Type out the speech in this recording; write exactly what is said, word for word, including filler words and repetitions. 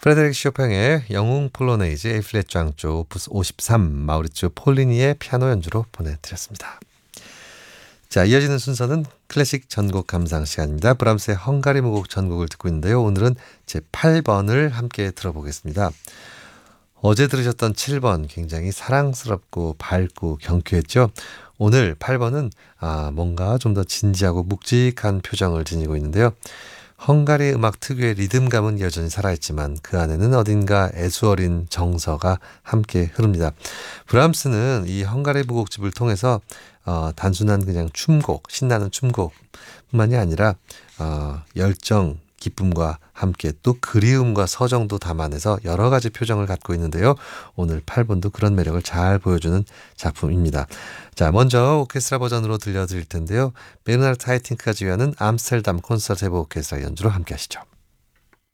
프레데릭 쇼팽의 영웅 폴로네이즈 A 플랫 장조 오프스 오십삼 마우리츠 폴리니의 피아노 연주로 보내드렸습니다. 자, 이어지는 순서는 클래식 전곡 감상 시간입니다. 브람스의 헝가리 무곡 전곡을 듣고 있는데요. 오늘은 제팔 번을 함께 들어보겠습니다. 어제 들으셨던 칠 번 굉장히 사랑스럽고 밝고 경쾌했죠. 오늘 팔 번은 아, 뭔가 좀 더 진지하고 묵직한 표정을 지니고 있는데요. 헝가리 음악 특유의 리듬감은 여전히 살아있지만 그 안에는 어딘가 애수어린 정서가 함께 흐릅니다. 브람스는 이 헝가리 무곡집을 통해서 어, 단순한 그냥 춤곡, 신나는 춤곡 뿐만이 아니라 어, 열정, 기쁨과 함께 또 그리움과 서정도 담아내서 여러 가지 표정을 갖고 있는데요. 오늘 팔 번도 그런 매력을 잘 보여주는 작품입니다. 자, 먼저 오케스트라 버전으로 들려드릴 텐데요. 베르나르트 하이팅크가 지휘하는 암스테르담 콘서트 해보 오케스트라 연주로 함께 하시죠.